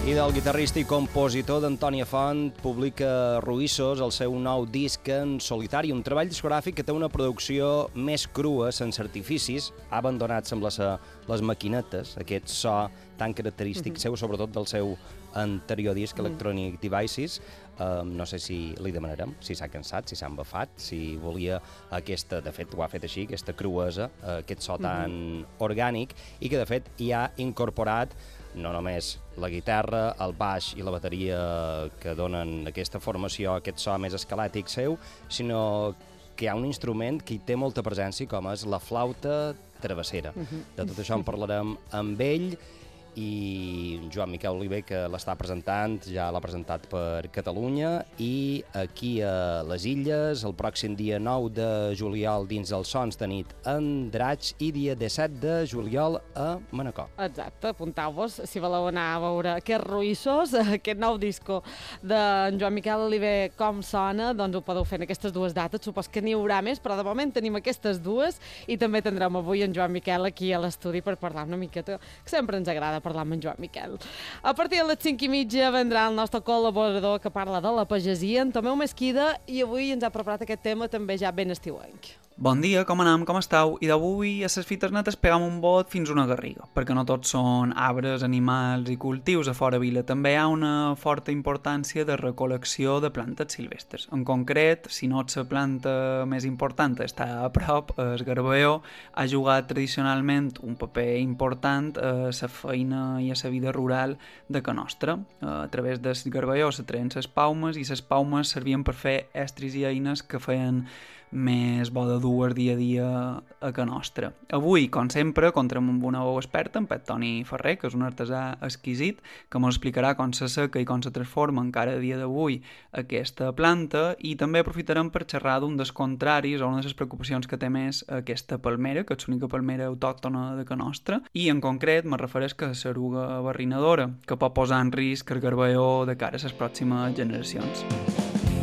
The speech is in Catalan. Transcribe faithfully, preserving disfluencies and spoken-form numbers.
I del guitarrista i compositor d'Antònia Font publica Ruïssos, el seu nou disc en solitari, un treball discogràfic que té una producció més crua, sense artificis, ha abandonat, sembla ser, les maquinetes, aquest so tan característic mm -hmm. seu, sobretot del seu anterior disc, mm. Electronic Devices. Um, no sé si li demanarem, si s'ha cansat, si s'ha embafat, si volia aquesta, de fet ho ha fet així, aquesta cruesa, aquest so tan mm -hmm. orgànic, i que de fet hi ha incorporat no només la guitarra, el baix i la bateria que donen aquesta formació, aquest so més esquelètic seu, sinó que hi ha un instrument que hi té molta presència, com és la flauta travessera. Uh-huh. De tot això en parlarem amb ell, i Joan Miquel Oliver, que l'està presentant, ja l'ha presentat per Catalunya, i aquí a les Illes, el pròxim dia nou de juliol dins els Sons de Nit en Draig, i dia disset de juliol a Manacor. Exacte, apuntau-vos si voleu anar a veure aquests Ruïssos, aquest nou disco d'en Joan Miquel Oliver, com sona, doncs ho podeu fer en aquestes dues dates. Supos que n'hi haurà més, però de moment tenim aquestes dues, i també tindrem avui en Joan Miquel aquí a l'estudi per parlar una miqueta, que sempre ens agrada parlar amb en Joan Miquel. A partir de les cinc i mitja vendrà el nostre col·laborador que parla de la pagesia, en Tomeu Mesquida, i avui ens ha preparat aquest tema també ja ben estiuenc. Bon dia, com anem, com estàu? I d'avui a les fites netes pegam un bot fins una garriga, perquè no tots són arbres, animals i cultius a fora vila. També hi ha una forta importància de recol·lecció de plantes silvestres. En concret, si no és la planta més important està a prop, el garbeó ha jugat tradicionalment un paper important a la feina i a la vida rural de ca nostra. A través del garbeó se treien les paumes, i les paumes servien per fer estris i eines que feien més bo de dur dia a dia a ca nostra. Avui, com sempre, comptem amb una veu experta, en Pep Toni Ferrer, que és un artesà exquisit, que ens explicarà com se seca i com se transforma encara a dia d'avui aquesta planta, i també aprofitarem per xerrar d'un dels contraris o una de les preocupacions que té més aquesta palmera, que és l'única palmera autòctona de ca nostra, i en concret me refereix a l'eruga barrinadora, que pot posar en risc el garbeó de cara a les pròximes generacions.